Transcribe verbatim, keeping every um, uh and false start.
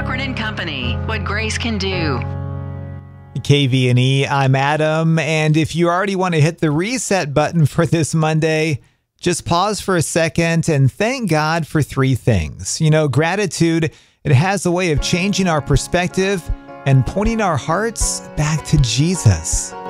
Cochran and Company, what grace can do. K V N E, I'm Adam, and if you already want to hit the reset button for this Monday, just pause for a second and thank God for three things. You know, gratitude, it has a way of changing our perspective and pointing our hearts back to Jesus.